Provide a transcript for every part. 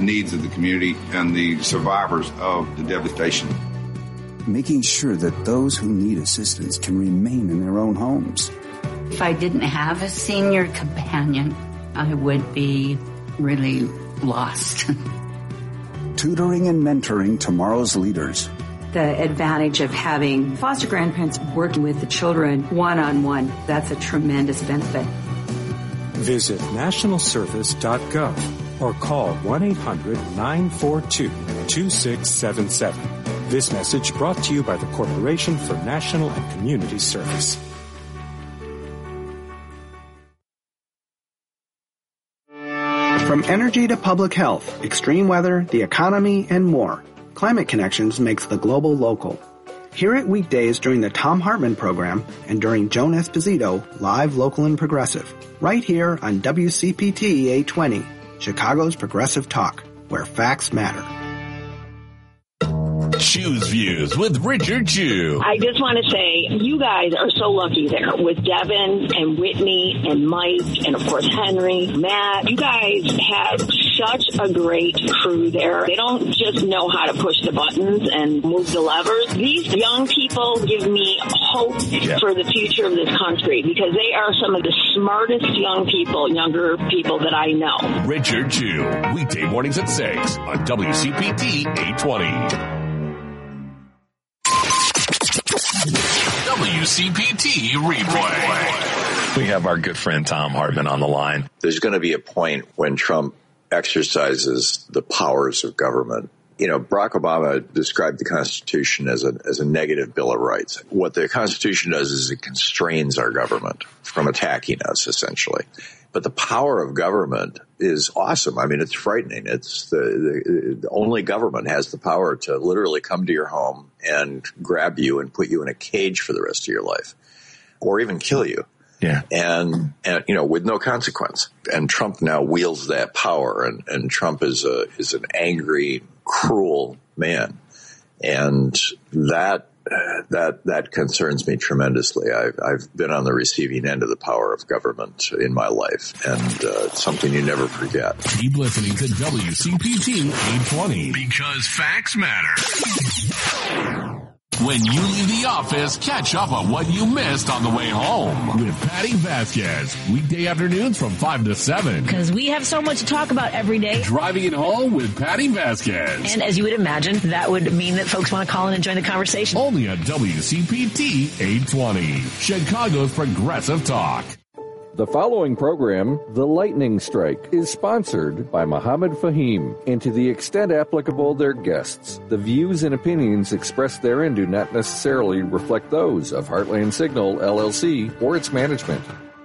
needs of the community and the survivors of the devastation. Making sure that those who need assistance can remain in their own homes. If I didn't have a senior companion, I would be really lost. Tutoring and mentoring tomorrow's leaders. The advantage of having foster grandparents working with the children one-on-one, that's a tremendous benefit. Visit nationalservice.gov or call 1-800-942-2677. This message brought to you by the Corporation for National and Community Service. From energy to public health, extreme weather, the economy, and more, Climate Connections makes the global local. Hear it weekdays during the Thom Hartmann program and during Joan Esposito, live, local, and progressive, right here on WCPT 820, Chicago's Progressive Talk, where facts matter. Choose Views with Richard Chew. I just want to say, you guys are so lucky there with Devin and Whitney and Mike and, of course, Henry, Matt. You guys have such a great crew there. They don't just know how to push the buttons and move the levers. These young people give me hope for the future of this country because they are some of the smartest younger people that I know. Richard Chew, weekday mornings at 6 on WCPT 820. WCPT Replay. We have our good friend Thom Hartmann on the line. There's going to be a point when Trump exercises the powers of government. You know, Barack Obama described the Constitution as a negative Bill of Rights. What the Constitution does is it constrains our government from attacking us, essentially. But the power of government is awesome. I mean, it's frightening. It's the only government has the power to literally come to your home and grab you and put you in a cage for the rest of your life, or even kill you. Yeah. And you know, with no consequence. And Trump now wields that power, and Trump is an angry, cruel man. And that concerns me tremendously. I've been on the receiving end of the power of government in my life, and it's something you never forget. Keep listening to WCPT 820 because facts matter. When you leave the office, catch up on what you missed on the way home with Patty Vasquez. Weekday afternoons from 5 to 7. Because we have so much to talk about every day. Driving it home with Patty Vasquez. And as you would imagine, that would mean that folks want to call in and join the conversation. Only on WCPT 820, Chicago's Progressive Talk. The following program, The Lightning Strike, is sponsored by Mohammed Fahim, and to the extent applicable, their guests. The views and opinions expressed therein do not necessarily reflect those of Heartland Signal, LLC, or its management.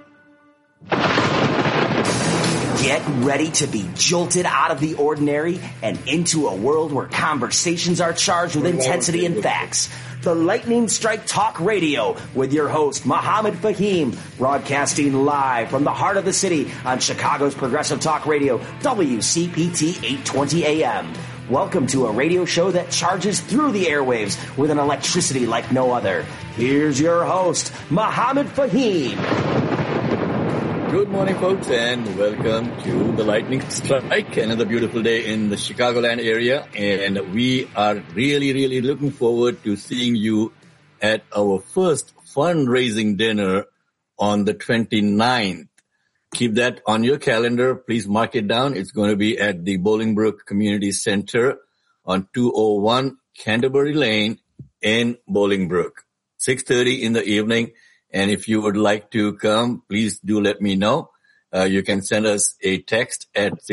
Get ready to be jolted out of the ordinary and into a world where conversations are charged with intensity and facts. The Lightning Strike Talk Radio with your host, Mohammed Fahim, broadcasting live from the heart of the city on Chicago's Progressive Talk Radio, WCPT 820 AM. Welcome to a radio show that charges through the airwaves with an electricity like no other. Here's your host, Mohammed Fahim. Good morning, folks, and welcome to the Lightning Strike. Another beautiful day in the Chicagoland area, and we are really, really looking forward to seeing you at our first fundraising dinner on the 29th. Keep that on your calendar. Please mark it down. It's going to be at the Bolingbrook Community Center on 201 Canterbury Lane in Bolingbrook, 6:30 in the evening. And if you would like to come, please do let me know. You can send us a text at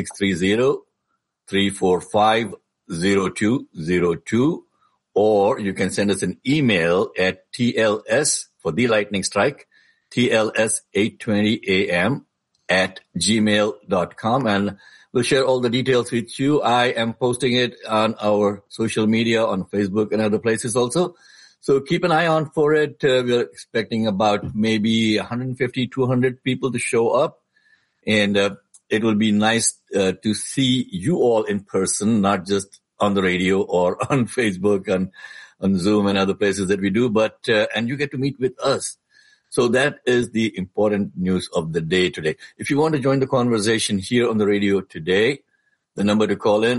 630-345-0202, or you can send us an email at TLS for The Lightning Strike, TLS820am@gmail.com, and we'll share all the details with you. I am posting it on our social media, on Facebook and other places also. So keep an eye on for it. We're expecting about maybe 150, 200 people to show up. And it will be nice to see you all in person, not just on the radio or on Facebook, on Zoom and other places that we do, but and you get to meet with us. So that is the important news of the day today. If you want to join the conversation here on the radio today, the number to call in